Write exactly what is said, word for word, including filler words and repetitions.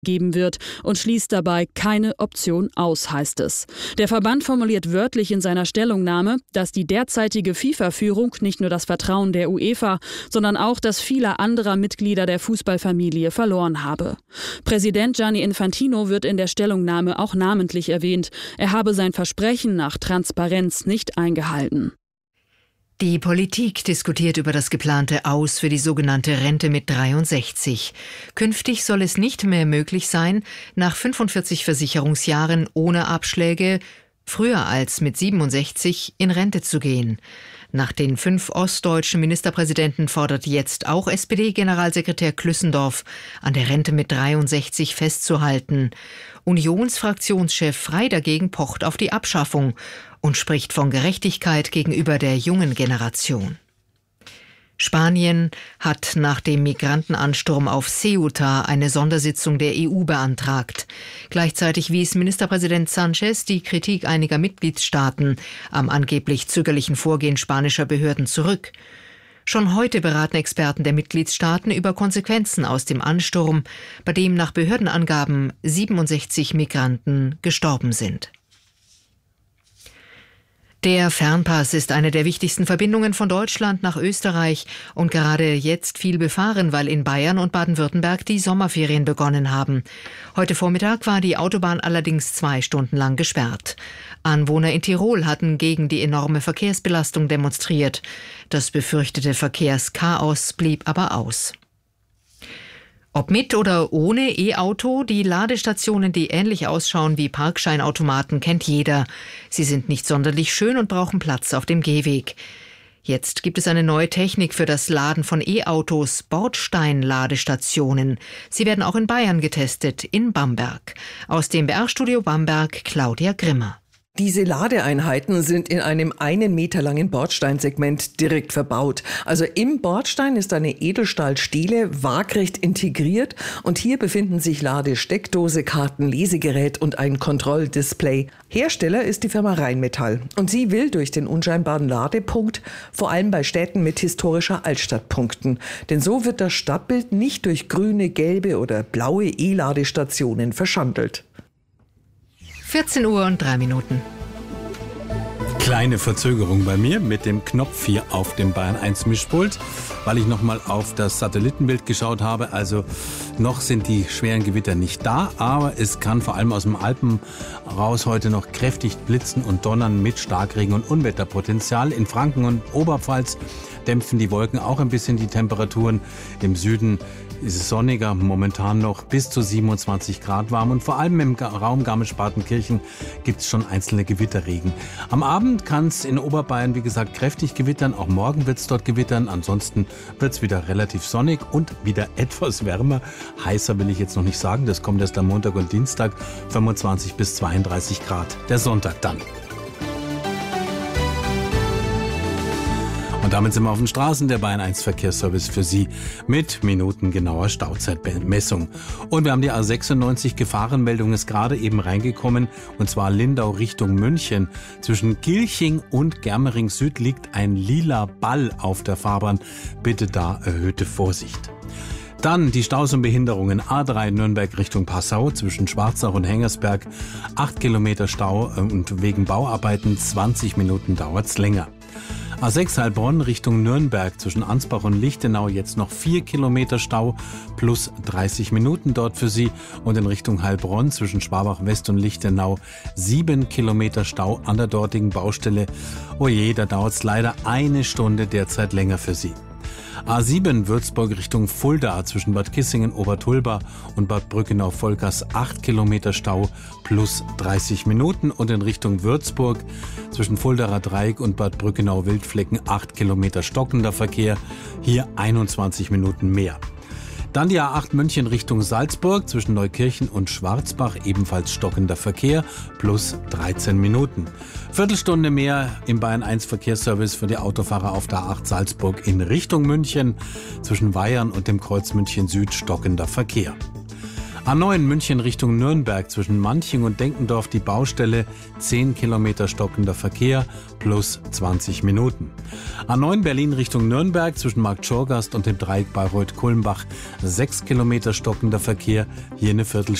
geben wird und schließt dabei keine Option aus, heißt es. Der Verband formuliert wörtlich in seiner Stellungnahme, dass die derzeitige FIFA-Führung nicht nur das Vertrauen der UEFA, sondern auch das vieler anderer Mitglieder der Fußballfamilie verloren habe. Präsident Gianni Infantino wird in der Stellungnahme auch namentlich erwähnt. Er habe sein Versprechen nach Transparenz nicht eingehalten. Die Politik diskutiert über das geplante Aus für die sogenannte Rente mit dreiundsechzig. Künftig soll es nicht mehr möglich sein, nach fünfundvierzig Versicherungsjahren ohne Abschläge, früher als mit siebenundsechzig, in Rente zu gehen. Nach den fünf ostdeutschen Ministerpräsidenten fordert jetzt auch S P D-Generalsekretär Klüssendorf, an der Rente mit dreiundsechzig festzuhalten. Unionsfraktionschef Frey dagegen pocht auf die Abschaffung und spricht von Gerechtigkeit gegenüber der jungen Generation. Spanien hat nach dem Migrantenansturm auf Ceuta eine Sondersitzung der E U beantragt. Gleichzeitig wies Ministerpräsident Sánchez die Kritik einiger Mitgliedstaaten am angeblich zögerlichen Vorgehen spanischer Behörden zurück. Schon heute beraten Experten der Mitgliedstaaten über Konsequenzen aus dem Ansturm, bei dem nach Behördenangaben siebenundsechzig Migranten gestorben sind. Der Fernpass ist eine der wichtigsten Verbindungen von Deutschland nach Österreich und gerade jetzt viel befahren, weil in Bayern und Baden-Württemberg die Sommerferien begonnen haben. Heute Vormittag war die Autobahn allerdings zwei Stunden lang gesperrt. Anwohner in Tirol hatten gegen die enorme Verkehrsbelastung demonstriert. Das befürchtete Verkehrschaos blieb aber aus. Ob mit oder ohne E-Auto, die Ladestationen, die ähnlich ausschauen wie Parkscheinautomaten, kennt jeder. Sie sind nicht sonderlich schön und brauchen Platz auf dem Gehweg. Jetzt gibt es eine neue Technik für das Laden von E-Autos, Bordstein-Ladestationen. Sie werden auch in Bayern getestet, in Bamberg. Aus dem B R-Studio Bamberg, Claudia Grimmer. Diese Ladeeinheiten sind in einem einen Meter langen Bordsteinsegment direkt verbaut. Also im Bordstein ist eine Edelstahlstele waagrecht integriert und hier befinden sich Ladesteckdose, Karten, Lesegerät und ein Kontrolldisplay. Hersteller ist die Firma Rheinmetall und sie will durch den unscheinbaren Ladepunkt vor allem bei Städten mit historischer Altstadt punkten. Denn so wird das Stadtbild nicht durch grüne, gelbe oder blaue E-Ladestationen verschandelt. vierzehn Uhr und drei Minuten. Kleine Verzögerung bei mir mit dem Knopf hier auf dem Bayern eins Mischpult, weil ich nochmal auf das Satellitenbild geschaut habe. Also noch sind die schweren Gewitter nicht da, aber es kann vor allem aus dem Alpen raus heute noch kräftig blitzen und donnern mit Starkregen und Unwetterpotenzial. In Franken und Oberpfalz dämpfen die Wolken auch ein bisschen die Temperaturen. Im Süden ist es sonniger, momentan noch bis zu siebenundzwanzig Grad warm und vor allem im Raum Garmisch-Partenkirchen gibt es schon einzelne Gewitterregen. Am Abend kann es in Oberbayern, wie gesagt, kräftig gewittern, auch morgen wird es dort gewittern, ansonsten wird es wieder relativ sonnig und wieder etwas wärmer. Heißer will ich jetzt noch nicht sagen, das kommt erst am Montag und Dienstag, fünfundzwanzig bis zweiunddreißig Grad, der Sonntag dann. Und damit sind wir auf den Straßen, der Bayern eins Verkehrsservice für Sie mit minutengenauer Stauzeitmessung. Und wir haben die A sechsundneunzig, Gefahrenmeldung ist gerade eben reingekommen, und zwar Lindau Richtung München. Zwischen Gilching und Germering Süd liegt ein lila Ball auf der Fahrbahn. Bitte da erhöhte Vorsicht. Dann die Staus und Behinderungen. A drei Nürnberg Richtung Passau zwischen Schwarzach und Hengersberg. acht Kilometer Stau und wegen Bauarbeiten zwanzig Minuten dauert's länger. A sechs Heilbronn Richtung Nürnberg zwischen Ansbach und Lichtenau jetzt noch vier Kilometer Stau plus dreißig Minuten dort für Sie. Und in Richtung Heilbronn zwischen Schwabach West und Lichtenau sieben Kilometer Stau an der dortigen Baustelle. Oje, da dauert es leider eine Stunde derzeit länger für Sie. A sieben Würzburg Richtung Fulda zwischen Bad Kissingen, Obertulba und Bad Brückenau-Volkers acht Kilometer Stau plus dreißig Minuten und in Richtung Würzburg zwischen Fuldaer Dreieck und Bad Brückenau-Wildflecken acht Kilometer stockender Verkehr, hier einundzwanzig Minuten mehr. Dann die A acht München Richtung Salzburg zwischen Neukirchen und Schwarzbach, ebenfalls stockender Verkehr, plus dreizehn Minuten. Viertelstunde mehr im Bayern eins Verkehrsservice für die Autofahrer auf der A acht Salzburg in Richtung München, zwischen Weyern und dem Kreuz München Süd stockender Verkehr. A neun München Richtung Nürnberg zwischen Manching und Denkendorf die Baustelle, zehn Kilometer stockender Verkehr plus zwanzig Minuten. A neun Berlin Richtung Nürnberg zwischen Marktschorgast und dem Dreieck Bayreuth-Kulmbach, sechs Kilometer stockender Verkehr, hier eine Viertelstunde.